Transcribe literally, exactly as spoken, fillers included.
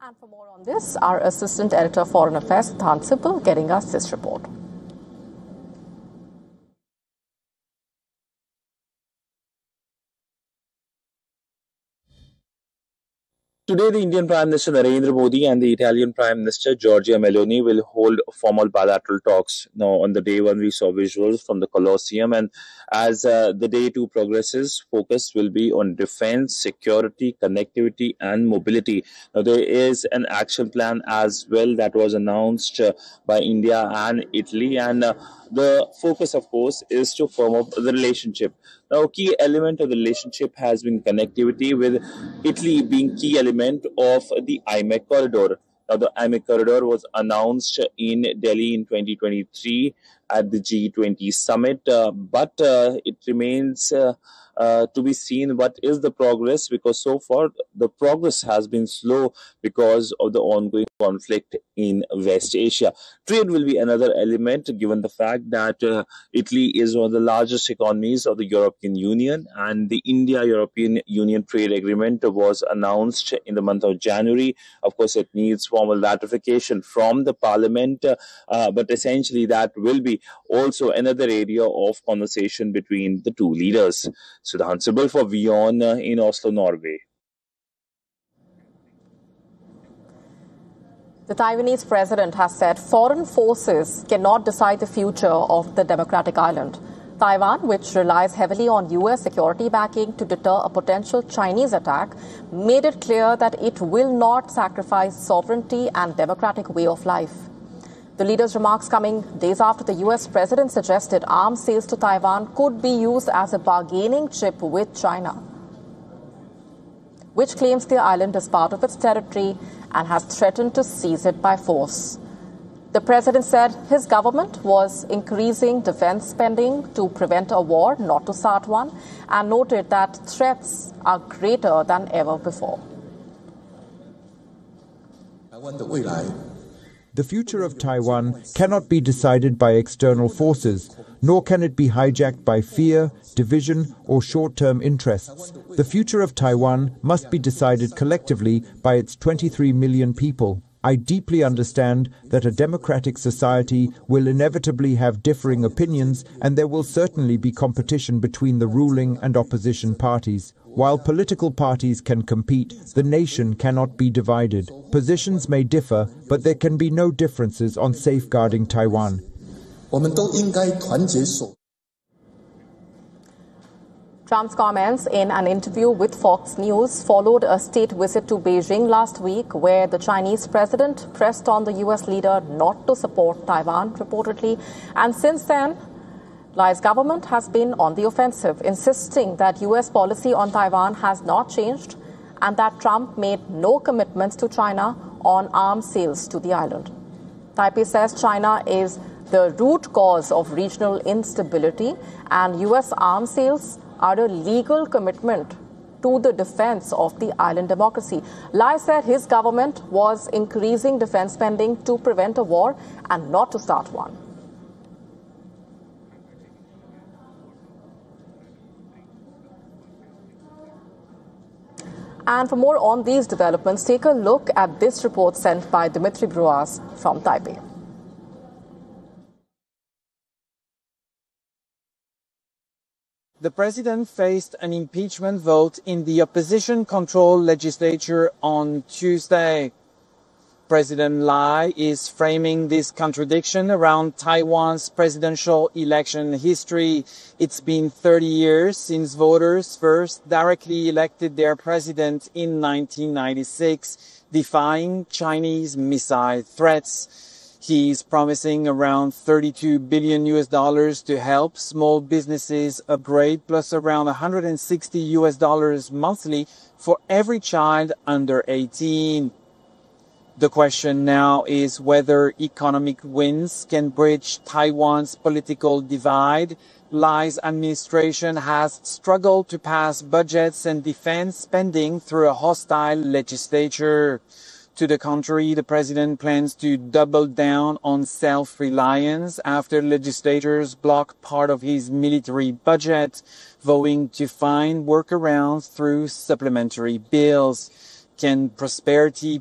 And for more on this, our Assistant Editor Foreign Affairs, Siddhant Sibal, getting us this report. Today, the Indian Prime Minister Narendra Modi and the Italian Prime Minister Giorgia Meloni will hold formal bilateral talks. Now, on the day one, we saw visuals from the Colosseum, and as uh, the day two progresses, focus will be on defense, security, connectivity, and mobility. Now, there is an action plan as well that was announced uh, by India and Italy, and uh, the focus, of course, is to firm up the relationship. Now, a key element of the relationship has been connectivity, with Italy being key element of the I M E C corridor. Now, the I M E C corridor was announced in Delhi in twenty twenty-three at the G twenty summit, uh, but uh, it remains uh, uh, to be seen what is the progress, because so far the progress has been slow because of the ongoing conflict in West Asia. Trade will be another element, given the fact that uh, Italy is one of the largest economies of the European Union, and the India-European Union trade agreement was announced in the month of January. Of course, it needs formal ratification from the parliament, uh, uh, but essentially that will be also another area of conversation between the two leaders. Siddhant Sibal for WION uh, in Oslo, Norway. The Taiwanese president has said foreign forces cannot decide the future of the democratic island. Taiwan, which relies heavily on U S security backing to deter a potential Chinese attack, made it clear that it will not sacrifice sovereignty and democratic way of life. The leader's remarks coming days after the U S president suggested arms sales to Taiwan could be used as a bargaining chip with China, which claims the island as part of its territory and has threatened to seize it by force. The president said his government was increasing defense spending to prevent a war, not to start one, and noted that threats are greater than ever before. The future of Taiwan cannot be decided by external forces, nor can it be hijacked by fear, division, or short-term interests. The future of Taiwan must be decided collectively by its twenty-three million people. I deeply understand that a democratic society will inevitably have differing opinions, and there will certainly be competition between the ruling and opposition parties. While political parties can compete, the nation cannot be divided. Positions may differ, but there can be no differences on safeguarding Taiwan. Trump's comments in an interview with Fox News followed a state visit to Beijing last week, where the Chinese president pressed on the U S leader not to support Taiwan, reportedly. And since then, Lai's government has been on the offensive, insisting that U S policy on Taiwan has not changed and that Trump made no commitments to China on arms sales to the island. Taipei says China is the root cause of regional instability, and U S arms sales are a legal commitment to the defense of the island democracy. Lai said his government was increasing defense spending to prevent a war and not to start one. And for more on these developments, take a look at this report sent by Dimitri Bruas from Taipei. The president faced an impeachment vote in the opposition-controlled legislature on Tuesday. President Lai is framing this contradiction around Taiwan's presidential election history. It's been thirty years since voters first directly elected their president in nineteen ninety-six, defying Chinese missile threats. He is promising around thirty-two billion U S dollars to help small businesses upgrade, plus around one hundred sixty U S dollars monthly for every child under eighteen. The question now is whether economic wins can bridge Taiwan's political divide. Lai's administration has struggled to pass budgets and defense spending through a hostile legislature. To the contrary, the president plans to double down on self-reliance after legislators block part of his military budget, vowing to find workarounds through supplementary bills. Can prosperity